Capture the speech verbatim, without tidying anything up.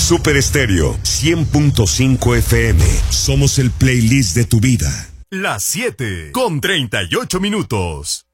Super Estéreo cien punto cinco F M. Somos el playlist de tu vida. Las siete con treinta y ocho minutos.